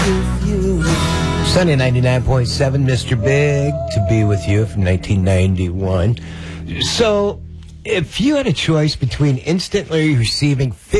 Sunday 99.7, Mr. Big, To Be With You from 1991. So, if you had a choice between instantly receiving